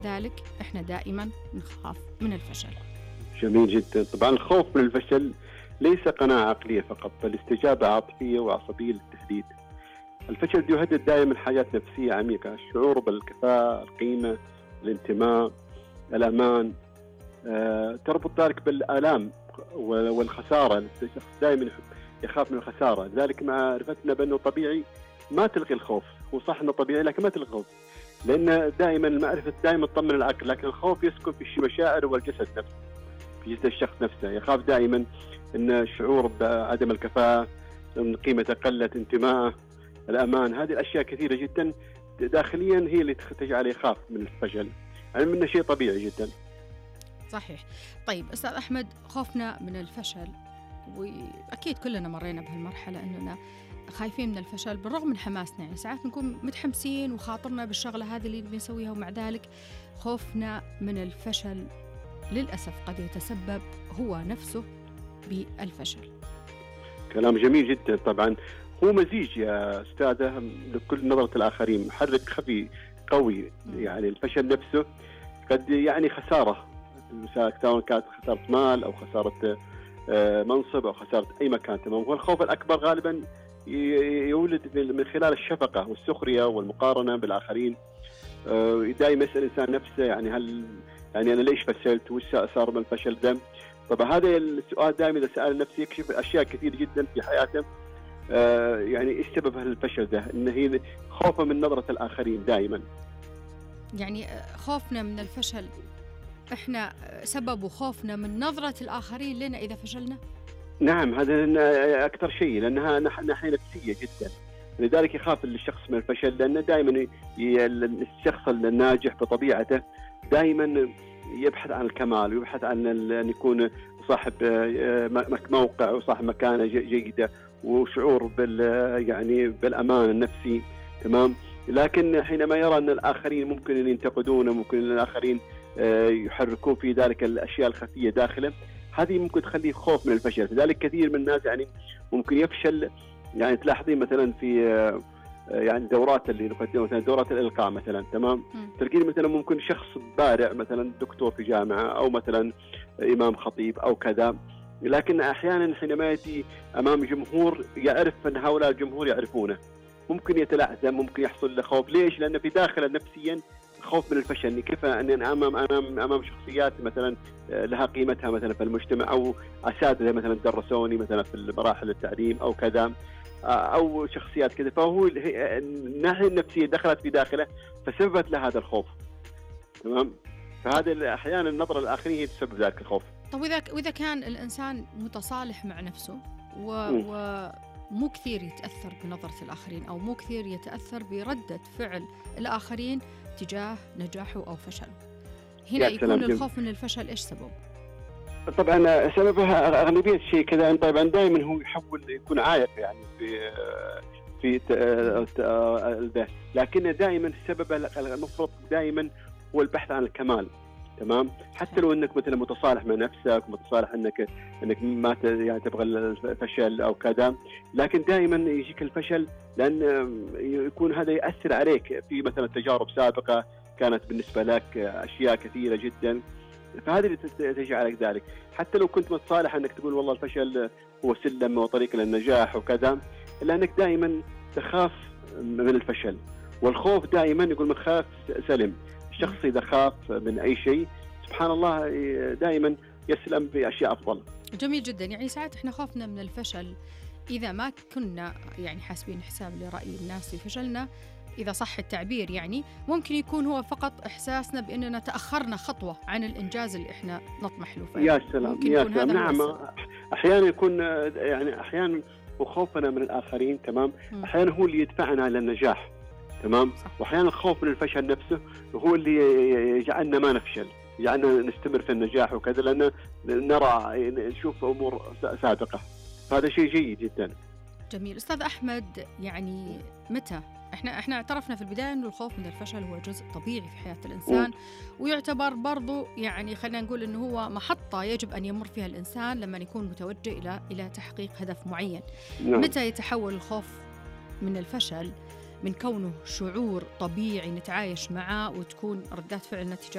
ذلك إحنا دائما نخاف من الفشل. جميل جدا. طبعا الخوف من الفشل ليس قناعة عقلية فقط، بل استجابة عاطفية وعصبية للتهديد. الفشل يهدد دائما حاجات نفسية عميقة: الشعور بالكفاءة، القيمة، الانتماء، الأمان. تربط ذلك بالآلام والخسارة. الشخص دائما يخاف من الخسارة. لذلك معرفتنا بأنه طبيعي ما تلغي الخوف. هو صح أنه طبيعي لكن ما تلغي الخوف، لأن دائما المعرفة دائما تطمن العقل، لكن الخوف يسكن في المشاعر والجسد نفسه، في جسد الشخص نفسه. يخاف دائما أن الشعور بعدم الكفاءة، أن قيمته قلت، انتماءه، الأمان. هذه الأشياء كثيرة جدا داخليا هي اللي تجعله يخاف من الفشل، يعني منه شيء طبيعي جدا. صحيح. طيب أستاذ أحمد، خوفنا من الفشل، وأكيد كلنا مرينا بهالمرحلة أننا خايفين من الفشل بالرغم من حماسنا. يعني ساعات نكون متحمسين وخاطرنا بالشغلة هذه اللي بنسويها، ومع ذلك خوفنا من الفشل للأسف قد يتسبب هو نفسه بالفشل. كلام جميل جدا. طبعا هو مزيج يا أستاذة لكل نظرة الآخرين، محرك خفي قوي. يعني الفشل نفسه قد يعني خسارة، سواء كانت خسارة مال أو خسارة منصب أو خسارة أي مكان. تمام. والخوف الأكبر غالبا يولد من خلال الشفقة والسخرية والمقارنة بالآخرين. دائما يسأل الإنسان نفسه، يعني هل يعني أنا ليش فشلت؟ وش صار من الفشل ده؟ طبعا هذا السؤال دائما إذا سأل نفسه يكشف أشياء كثير جدا في حياته. يعني إيش سبب هالفشل ده؟ إن هي خوفه من نظرة الآخرين دائما. يعني خوفنا من الفشل إحنا سببه خوفنا من نظرة الآخرين لنا إذا فشلنا؟ نعم، هذا أكثر شيء، لأنها ناحية نفسية جدا. لذلك يخاف الشخص من الفشل، لأن دائما الشخص الناجح بطبيعته دائما يبحث عن الكمال، ويبحث عن أن يكون صاحب موقع وصاحب مكانة جيدة وشعور يعني بالأمان النفسي. تمام. لكن حينما يرى أن الآخرين ممكن أن ينتقدونه، ممكن أن الآخرين يحركون في ذلك الأشياء الخفية داخله، هذه ممكن تخليه خوف من الفشل. لذلك كثير من الناس يعني ممكن يفشل. يعني تلاحظين مثلا في يعني دورات اللي نقدمها، مثلا دورات الإلقاء مثلا. تمام. تلقين مثلا ممكن شخص بارع، مثلا دكتور في جامعة أو مثلا إمام خطيب أو كذا، لكن أحيانا حينما يأتي أمام جمهور يعرف أن هؤلاء الجمهور يعرفونه، ممكن يتلعثم، ممكن يحصل له خوف. ليش؟ لأن في داخله نفسيا خوف من الفشل. كيف أن أمام شخصيات مثلا لها قيمتها مثلا في المجتمع، أو أساتذة مثلا درسوني مثلا في مراحل التعليم أو كذا، أو شخصيات كذا. فهو الناحية النفسية دخلت في داخله فسببت له هذا الخوف. تمام. فهذا أحيانا النظرة الآخرين هي تسبب ذلك الخوف. طب وإذا كان الإنسان متصالح مع نفسه ومو كثير يتأثر بنظرة الآخرين، أو مو كثير يتأثر بردة فعل الآخرين تجاه نجاحه أو فشله، هنا يكون الخوف من الفشل إيش سبب؟ طبعا سببها أغلبية الشيء كذا. طبعا دائما هو يحاول يكون عائق يعني في ده، لكن دائما السبب المفروض دائما هو البحث عن الكمال. تمام. حتى لو انك مثلا متصالح مع نفسك، متصالح انك ما يعني تبغى الفشل او كذا، لكن دائما يجيك الفشل لان يكون هذا ياثر عليك في مثلا تجارب سابقه كانت بالنسبه لك اشياء كثيره جدا، فهذه اللي تجعلك ذلك. حتى لو كنت متصالح انك تقول والله الفشل هو سلم وطريق للنجاح وكذا، الا انك دائما تخاف من الفشل. والخوف دائما يقول من خاف سلم. الشخص إذا خاف من أي شيء سبحان الله دائما يسلم بأشياء أفضل. جميل جدا. يعني ساعات إحنا خوفنا من الفشل إذا ما كنا يعني حاسبين حساب لرأي الناس فشلنا، إذا صح التعبير، يعني ممكن يكون هو فقط إحساسنا بأننا تأخرنا خطوة عن الإنجاز اللي إحنا نطمح له. يا سلام يا سلام. نعم، أحيانا يكون يعني أحيانا وخوفنا من الآخرين. تمام. أحيانا هو اللي يدفعنا للنجاح. تمام. واحيانا الخوف من الفشل نفسه هو اللي يجعلنا ما نفشل، يجعلنا نستمر في النجاح وكذا، لأن نرى نشوف أمور سابقة. هذا شيء جيد جدا. جميل. أستاذ أحمد، يعني متى احنا اعترفنا في البداية أنه الخوف من الفشل هو جزء طبيعي في حياة الإنسان، ويعتبر برضو يعني خلينا نقول أنه هو محطة يجب أن يمر فيها الإنسان لما يكون متوجه إلى تحقيق هدف معين. نعم. متى يتحول الخوف من الفشل من كونه شعور طبيعي نتعايش معه وتكون ردات فعلنا تجاه